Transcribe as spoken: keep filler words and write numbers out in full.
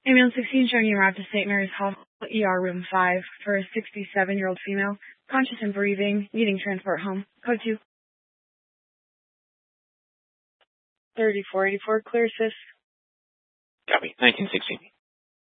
Ambulance sixteen showing you arrived to Saint Mary's Hospital, E R room five, for a sixty-seven-year-old female, conscious and breathing, needing transport home. Code two. thirty-four eighty-four, clear assist. Copy. nineteen sixteen.